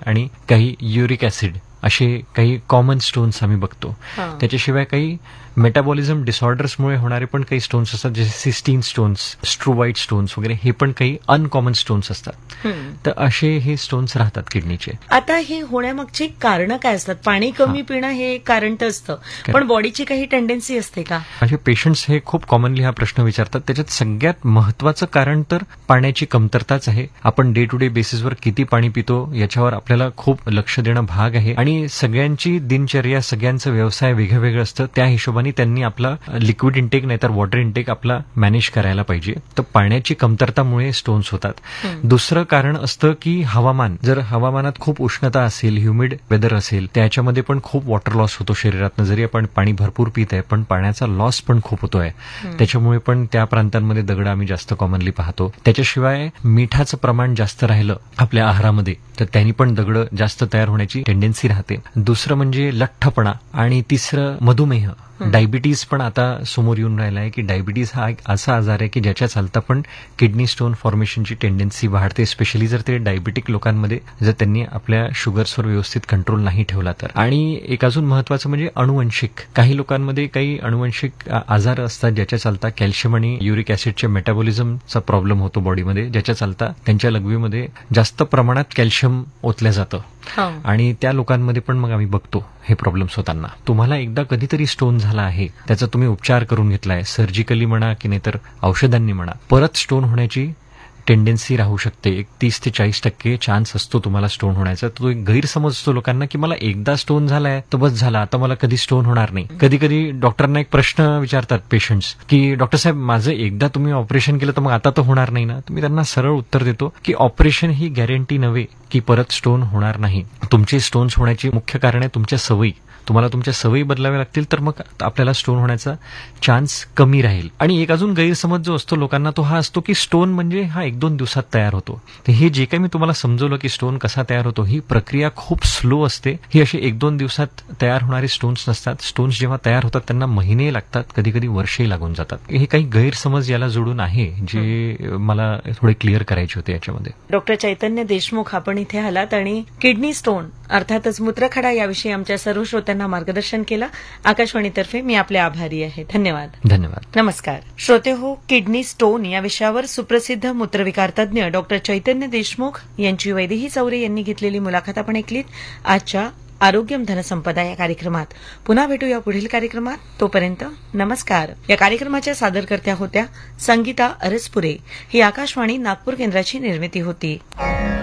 आणि काही uric acid असे काही कॉमन स्टोन्स आम्ही बघतो. त्याच्याशिवाय काही मेटाबॉलिझम डिसऑर्डर्समुळे होणारे पण काही स्टोन्स असतात, जसे सिस्टीन स्टोन्स, स्ट्रोवाइट स्टोन्स वगैरे, हे पण काही अनकॉमन स्टोन्स असतात. तर असे हे स्टोन्स राहतात किडनीचे. आता हे होण्यामागची कारण काय असतात? पाणी कमी पिणं हे कारण तर असतं, पण बॉडीची काही टेंडन्सी असते का? माझे पेशंट्स हे खूप कॉमनली हा प्रश्न विचारतात. त्याच्यात सगळ्यात महत्वाचं कारण तर पाण्याची कमतरताच आहे. आपण डे टू डे बेसिसवर किती पाणी पितो याच्यावर आपल्याला खूप लक्ष देणं भाग आहे. आणि सगळ्यांची दिनचर्या, सगळ्यांचं व्यवसाय वेगळं वेगळं असतं. त्या हिशोबाने त्यांनी आपला लिक्विड इंटेक नाहीतर वॉटर इंटेक आपला मॅनेज करायला पाहिजे. तर पाण्याची कमतरतामुळे स्टोन्स होतात. दुसरं कारण असतं की हवामान. जर हवामानात खूप उष्णता असेल, ह्युमिड वेदर असेल, त्याच्यामध्ये पण खूप वॉटर लॉस होतो शरीरातनं. जरी आपण पाणी भरपूर पित आहे पण पाण्याचा लॉस पण खूप होतोय. त्याच्यामुळे पण त्या प्रांतांमध्ये दगड आम्ही जास्त कॉमनली पाहतो. त्याच्याशिवाय मिठाचं प्रमाण जास्त राहिलं आपल्या आहारामध्ये तर त्यांनी पण दगड जास्त तयार होण्याची टेंडन्सी राहते. दुसरं म्हणजे लठ्ठपणा. आणि तिसरं मधुमेह. डायबिटीज पण आता समोर येऊन राहिला आहे की डायबिटीज हा एक असा आजार आहे की ज्याच्या चालता पण किडनी स्टोन फॉर्मेशनची टेंडन्सी वाढते, स्पेशली जर ते डायबिटिक लोकांमध्ये, जर त्यांनी आपल्या शुगर्सवर व्यवस्थित कंट्रोल नाही ठेवला तर. आणि एक अजून महत्वाचं म्हणजे अनुवंशिक. काही लोकांमध्ये काही अनुवंशिक आजार असतात ज्याच्या चालता कॅल्शियम आणि युरिक ऍसिडच्या मेटाबॉलिझमचा प्रॉब्लेम होतो बॉडीमध्ये, ज्याच्या चालता त्यांच्या लघवीमध्ये जास्त प्रमाणात कॅल्शियम ओतलं जातं. आणि त्या लोकांमध्ये पण मग आम्ही बघतो हे प्रॉब्लेम्स होताना. तुम्हाला एकदा कधीतरी स्टोन झाला आहे, त्याचा तुम्ही उपचार करून घेतलाय, सर्जिकली म्हणा की नाहीतर औषधांनी म्हणा, परत स्टोन होण्याची टेंडन्सी राहू शकते. 30 ते 40% चान्स असतो तुम्हाला स्टोन होण्याचा. तो एक गैरसमज असतो लोकांना की मला एकदा स्टोन झालाय तर बस झाला, आता मला कधी स्टोन होणार नाही. कधी कधी डॉक्टरांना एक प्रश्न विचारतात पेशंट्स की डॉक्टर साहेब माझं एकदा तुम्ही ऑपरेशन केलं तर मग आता तर होणार नाही ना? तुम्ही त्यांना सरळ उत्तर देतो की ऑपरेशन ही गॅरंटी नव्हे की परत स्टोन होणार नाही. तुमचे स्टोन्स होण्याची मुख्य कारण आहे तुमच्या सवयी. तुम्हाला तुमच्या सवयी बदलाव्या लागतील तर मग आपल्याला स्टोन होण्याचा चान्स कमी राहील. आणि एक अजून गैरसमज जो असतो लोकांना तो हा असतो की स्टोन म्हणजे हा 1-2 दिवसात तयार होतो. तर हे जे काही मी तुम्हाला समजवलं की स्टोन कसा तयार होतो, ही प्रक्रिया खूप स्लो असते. ही अशी 1-2 दिवसात तयार होणारे स्टोन्स नसतात. स्टोन्स जेव्हा तयार होतात त्यांना महिने लागतात, कधी कधी वर्षही लागून जातात. हे काही गैरसमज याला जोडून आहे जे मला थोडे क्लिअर करायचे होते याच्यामध्ये. डॉक्टर चैतन्य देशमुख आपण इथे आलात आणि किडनी स्टोन अर्थातच मूत्रखडा याविषयी आमच्या सर्व श्रोत्यांना मार्गदर्शन केलं. आकाशवाणीतर्फे मी आपले आभारी आहे. धन्यवाद. धन्यवाद. नमस्कार श्रोते हो, किडनी स्टोन या विषयावर सुप्रसिद्ध मूत्रविकार तज्ञ डॉक्टर चैतन्य देशमुख यांची वैदेही चौरे यांनी घेतलेली मुलाखत आपण ऐकलीत आजच्या आरोग्यम धनसंपदा या कार्यक्रमात. पुन्हा भेटूया पुढील कार्यक्रमात. तोपर्यंत नमस्कार. या कार्यक्रमाच्या सादरकर्त्या होत्या संगीता अरसपुरे. ही आकाशवाणी नागपूर केंद्राची निर्मिती होती.